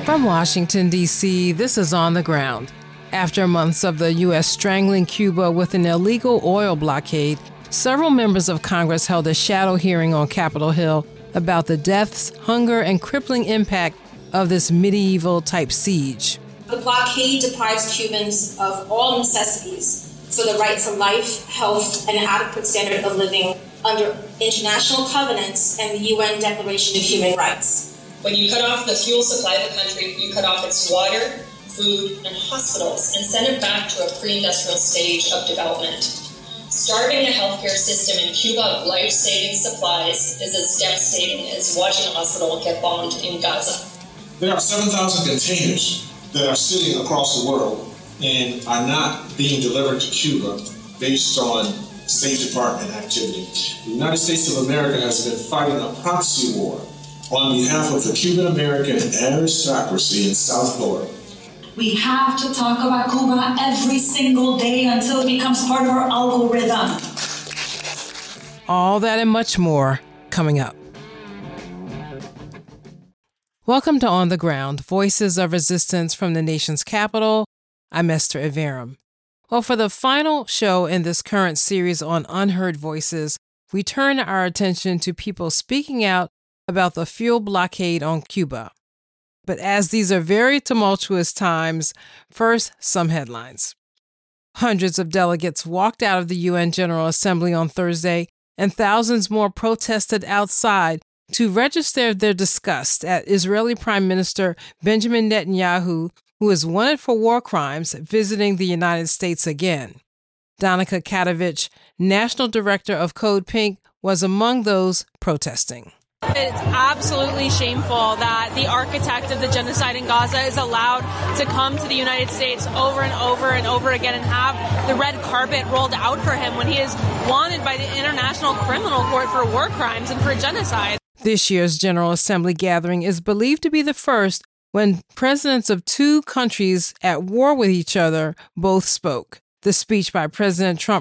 From Washington, D.C., this is On the Ground. After months of the U.S. strangling Cuba with an illegal oil blockade, several members of Congress held a shadow hearing on Capitol Hill about the deaths, hunger, and crippling impact of this medieval-type siege. The blockade deprives Cubans of all necessities for the right to life, health, and an adequate standard of living under international covenants and the UN Declaration of Human Rights. When you cut off the fuel supply of the country, you cut off its water, food, and hospitals and send it back to a pre-industrial stage of development. Starving the healthcare system in Cuba of life-saving supplies is as devastating as watching a hospital get bombed in Gaza. There are 7,000 containers that are sitting across the world and are not being delivered to Cuba based on State Department activity. The United States of America has been fighting a proxy war on behalf of the Cuban American aristocracy in South Florida. We have to talk about Cuba every single day until it becomes part of our algorithm. All that and much more coming up. Welcome to On the Ground, Voices of Resistance from the nation's capital. I'm Esther Iverem. Well, for the final show in this current series on unheard voices, we turn our attention to people speaking out about the fuel blockade on Cuba. But as these are very tumultuous times, first, some headlines. Hundreds of delegates walked out of the UN General Assembly on Thursday, and thousands more protested outside to register their disgust at Israeli Prime Minister Benjamin Netanyahu, who is wanted for war crimes, visiting the United States again. Danica Katovich, National Director of Code Pink, was among those protesting. It's absolutely shameful that the architect of the genocide in Gaza is allowed to come to the United States over and over and over again and have the red carpet rolled out for him when he is wanted by the International Criminal Court for war crimes and for genocide. This year's General Assembly gathering is believed to be the first when presidents of two countries at war with each other both spoke. The speech by President Trump